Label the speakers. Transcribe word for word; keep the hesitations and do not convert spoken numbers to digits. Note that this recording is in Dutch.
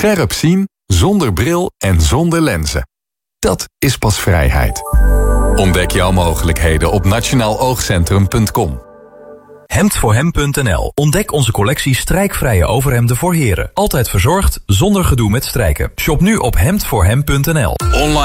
Speaker 1: Scherp zien, zonder bril en zonder lenzen. Dat is pas vrijheid. Ontdek jouw mogelijkheden op nationaal oogcentrum punt com.
Speaker 2: hemd voor hem punt n l. Ontdek onze collectie strijkvrije overhemden voor heren. Altijd verzorgd, zonder gedoe met strijken. Shop nu op hemd voor hem punt n l.
Speaker 3: Online